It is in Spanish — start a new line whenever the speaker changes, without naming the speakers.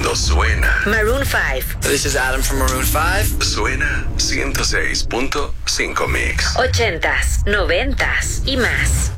mundo suena.
Maroon 5.
This is Adam from Maroon 5.
Suena 106.5 Mix.
80s, 90s y más.